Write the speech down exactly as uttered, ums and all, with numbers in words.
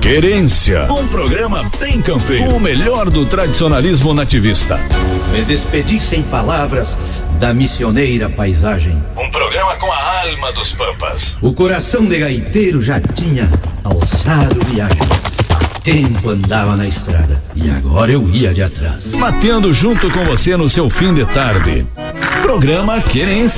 Querência, um programa bem campeiro, o melhor do tradicionalismo nativista. Me despedi sem palavras da missioneira paisagem. Um programa com a alma dos pampas. O coração de gaiteiro já tinha alçado viagem. Há tempo andava na estrada e agora eu ia de atrás. Batendo junto com você no seu fim de tarde. Programa Querência.